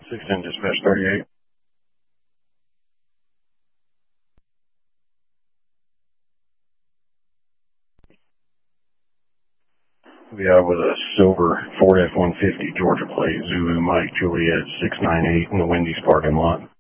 610 dispatch 38. Yeah, with a silver Ford F-150 Georgia plate, Zulu Mike Juliet 698 in the Wendy's parking lot.